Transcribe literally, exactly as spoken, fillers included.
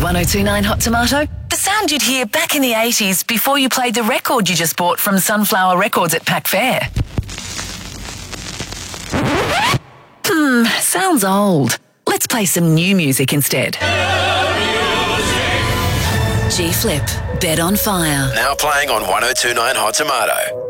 one oh two point nine Hot Tomato? The sound you'd hear back in the eighties before you played the record you just bought from Sunflower Records at Pack Fair. Hmm, sounds old. Let's play some new music instead. G-Flip, Bed on Fire. Now playing on one oh two point nine Hot Tomato.